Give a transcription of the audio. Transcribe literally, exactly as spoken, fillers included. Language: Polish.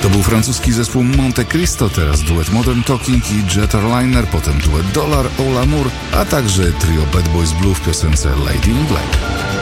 To był francuski zespół Monte Cristo, teraz duet Modern Talking i Jeterliner, potem duet Dollar, All Amour, a także trio Bad Boys Blue w piosence Lady in Black.